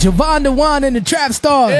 Javon DeJuan and the Trap Stars.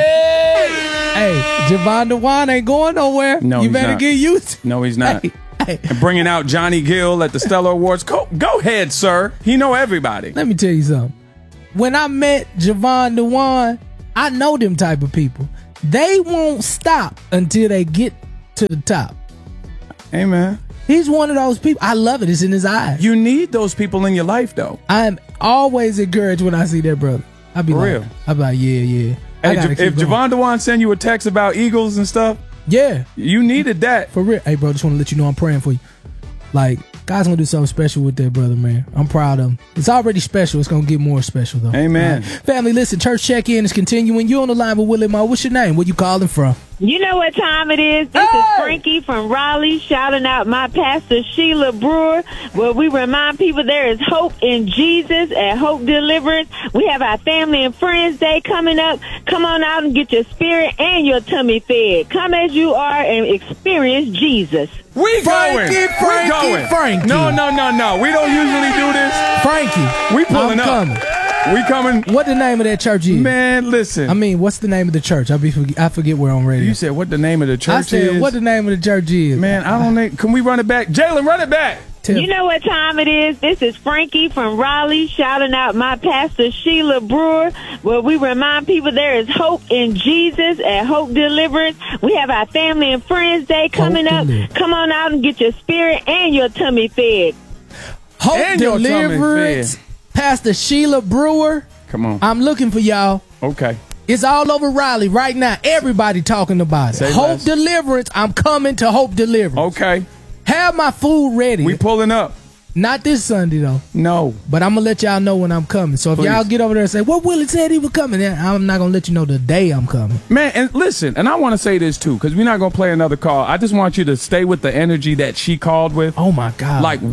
Hey, Javon DeJuan ain't going nowhere. No, you he's better not. get used. No, he's not. Hey. And bringing out Johnny Gill at the Stellar Awards. Go ahead, sir. He know everybody. Let me tell you something. When I met Javon DeJuan, I know them type of people. They won't stop until they get to the top. Hey, man. He's one of those people. I love it. It's in his eyes. You need those people in your life, though. I'm always encouraged when I see that brother. I be like, yeah. Hey, if Javon DeJuan send you a text about Eagles and stuff, yeah, you needed that. For real. Hey, bro, just want to let you know I'm praying for you. Like, God's going to do something special with that brother, man. I'm proud of him. It's already special. It's going to get more special, though. Amen. Right. Family, listen, church check-in is continuing. You on the line with Willie Moore. What's your name? Where you calling from? You know what time it is. This is Frankie from Raleigh shouting out my pastor Sheila Brewer, where we remind people there is hope in Jesus at Hope Deliverance. We have our Family and Friends Day coming up. Come on out and get your spirit and your tummy fed. Come as you are and experience Jesus. We going. Frankie. No. We don't usually do this. Frankie. We pulling up. Coming. We coming. What the name of that church is? Man, listen. I mean, what's the name of the church? I forget where on radio. You said what the name of the church I said is? what the name of the church is. Man, I don't know. Can we run it back? Jalen, run it back. You know what time it is. This is Frankie from Raleigh shouting out my pastor Sheila Brewer, where we remind people there is hope in Jesus at Hope Deliverance. We have our Family and Friends Day coming up. Come on out and get your spirit and your tummy fed. Hope And your tummy Deliverance, fed. Pastor Sheila Brewer. Come on. I'm looking for y'all. Okay. It's all over Raleigh right now. Everybody talking about it. Say Hope less. Deliverance. I'm coming to Hope Deliverance. Okay. Have my food ready. We pulling up. Not this Sunday, though. No. But I'm going to let y'all know when I'm coming. So if Please. y'all get over there and say, well, Willie said he was coming, then I'm not going to let you know the day I'm coming. Man, and listen, and I want to say this too, because we're not going to play another call. I just want you to stay with the energy that she called with. Oh, my God. Like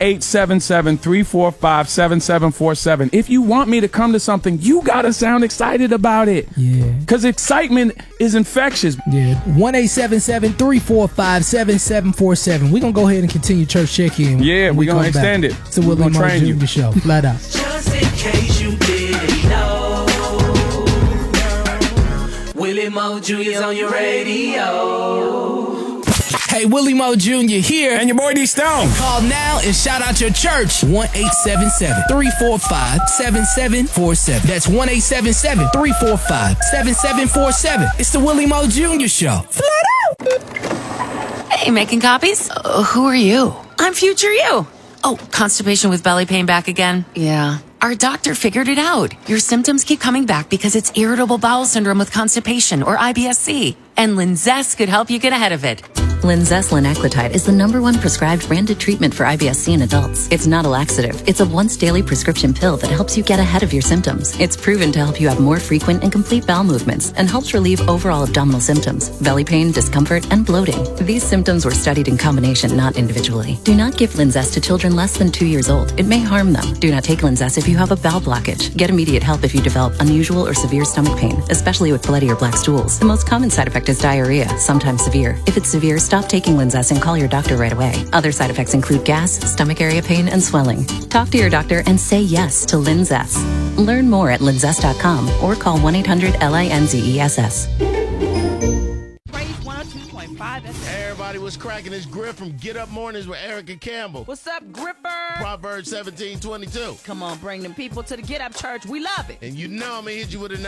1-877-345-7747. If you want me to come to something, you got to sound excited about it. Yeah. Because excitement is infectious. Yeah. 1-877-345-7747. We're going to go ahead and continue church check-in. Yeah, we're going to extend it. It's the Willie Moore Jr. Show. Flat out. Just in case you didn't know, Willie Moore Jr.'s on your radio. Hey, Willie Moore Jr. here. And your boy D Stone. Call now and shout out your church. 1-877-345-7747. That's 1-877-345-7747. It's the Willie Moore Jr. Show. Flat out. Hey, making copies? Who are you? I'm future you. Oh, constipation with belly pain back again? Yeah. Our doctor figured it out. Your symptoms keep coming back because it's irritable bowel syndrome with constipation, or IBS-C. And Linzess could help you get ahead of it. Linzess linaclotide is the #1 prescribed branded treatment for IBS-C in adults. It's not a laxative. It's a once-daily prescription pill that helps you get ahead of your symptoms. It's proven to help you have more frequent and complete bowel movements and helps relieve overall abdominal symptoms, belly pain, discomfort, and bloating. These symptoms were studied in combination, not individually. Do not give Linzess to children less than 2 years old. It may harm them. Do not take Linzess if you have a bowel blockage. Get immediate help if you develop unusual or severe stomach pain, especially with bloody or black stools. The most common side effect is diarrhea, sometimes severe. If it's severe, stop taking Linzess and call your doctor right away. Other side effects include gas, stomach area pain, and swelling. Talk to your doctor and say yes to Linzess. Learn more at linzess.com or call 1-800-LINZESS. Everybody was cracking his grip from Get Up Mornings with Erica Campbell. What's up, Gripper? Proverbs 17:22. Come on, bring them people to the Get Up Church. We love it. And you know I'm going to hit you with a